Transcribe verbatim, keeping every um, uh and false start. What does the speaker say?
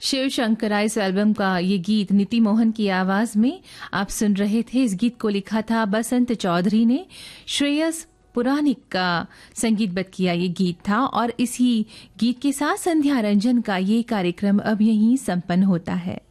शिव शंकरा इस एल्बम का ये गीत नीति मोहन की आवाज में आप सुन रहे थे। इस गीत को लिखा था बसंत चौधरी ने। श्रेयस पुराणिक का संगीतबद्ध किया ये गीत था और इसी गीत के साथ संध्या रंजन का ये कार्यक्रम अब यहीं संपन्न होता है।